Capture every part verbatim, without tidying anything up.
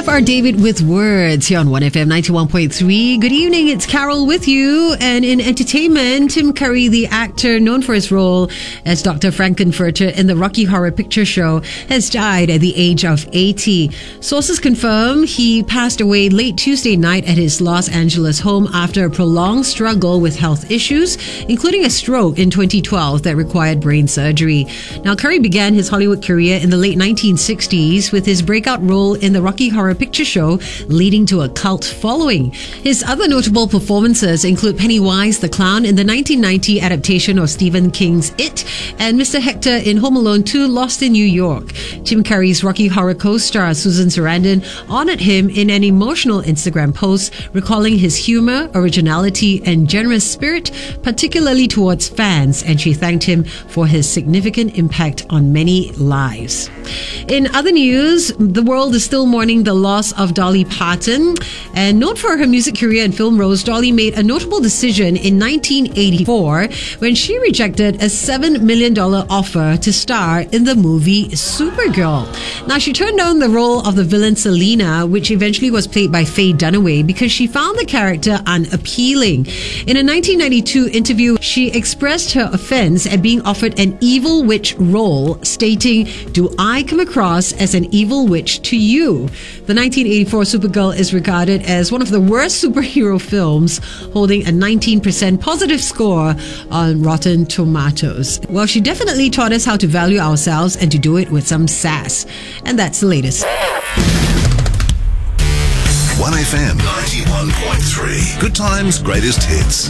F R David with Words here on one F M ninety-one point three. Good evening, it's Carol with you. And in entertainment, Tim Curry, the actor known for his role as Doctor Frankenfurter in the Rocky Horror Picture Show, has died at the age of eighty. Sources confirm he passed away late Tuesday night at his Los Angeles home after a prolonged struggle with health issues, including a stroke in twenty twelve that required brain surgery. Now, Curry began his Hollywood career in the late nineteen sixties with his breakout role in the Rocky Horror Picture Show, leading to a cult following. His other notable performances include Pennywise the Clown in the nineteen ninety adaptation of Stephen King's It, and Mister Hector in Home Alone two Lost in New York. Tim Curry's Rocky Horror co-star Susan Sarandon honored him in an emotional Instagram post, recalling his humor, originality, and generous spirit, particularly towards fans, and she thanked him for his significant impact on many lives. In other news, the world is still mourning the loss of Dolly Parton. And known for her music career and film roles, Dolly made a notable decision in nineteen eighty-four when she rejected a seven million dollars offer to star in the movie Supergirl. Now, she turned down the role of the villain Selena, which eventually was played by Faye Dunaway, because she found the character unappealing. In a nineteen ninety-two interview, she expressed her offense at being offered an evil witch role, stating, "Do I come across as an evil witch to you?" The nineteen eighty-four Supergirl is regarded as one of the worst superhero films, holding a nineteen percent positive score on Rotten Tomatoes. Well, she definitely taught us how to value ourselves and to do it with some sass. And that's the latest. one F M ninety-one point three. Good times, greatest hits.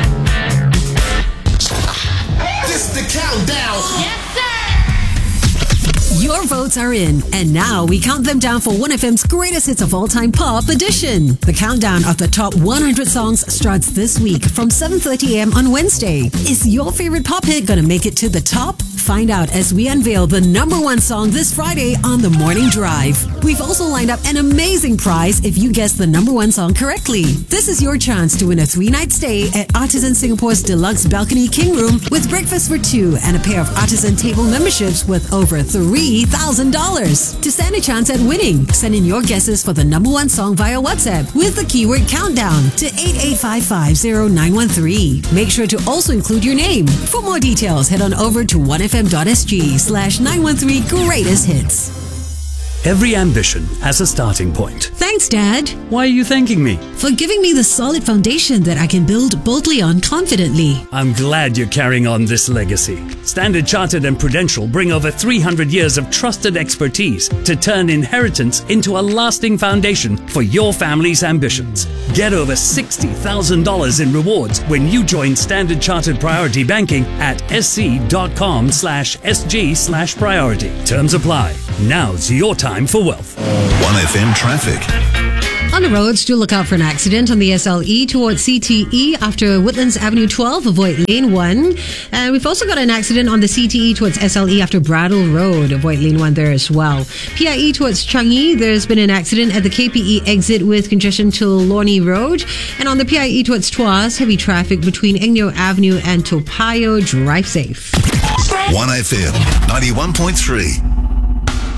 This the countdown. Yes, sir! Your votes are in, and now we count them down for one F M's greatest hits of all time pop edition. The countdown of the top one hundred songs starts this week from seven thirty a.m. on Wednesday. Is your favorite pop hit gonna make it to the top? Find out as we unveil the number one song this Friday on The Morning Drive. We've also lined up an amazing prize if you guess the number one song correctly. This is your chance to win a three-night stay at Artisan Singapore's Deluxe Balcony King Room with breakfast for two and a pair of Artisan table memberships worth over three thousand dollars. To stand a chance at winning, send in your guesses for the number one song via WhatsApp with the keyword countdown to eight eight five five zero nine one three. Make sure to also include your name. For more details, head on over to one F M dot S G slash nine one three greatest hits. Every ambition has a starting point. Thanks, Dad. Why are you thanking me? For giving me the solid foundation that I can build boldly on confidently. I'm glad you're carrying on this legacy. Standard Chartered and Prudential bring over three hundred years of trusted expertise to turn inheritance into a lasting foundation for your family's ambitions. Get over sixty thousand dollars in rewards when you join Standard Chartered Priority Banking at sc.com slash sg slash priority. Terms apply. Now's your time for wealth. one F M traffic. On the roads, do look out for an accident on the S L E towards C T E after Woodlands Avenue twelve, avoid lane one. And we've also got an accident on the C T E towards S L E after Bradle Road, avoid lane one there as well. P I E towards Changi, there's been an accident at the K P E exit with congestion till Lornie Road. And on the P I E towards Tuas, heavy traffic between Engyo Avenue and Toa Payoh. Drive safe. one F M ninety-one point three.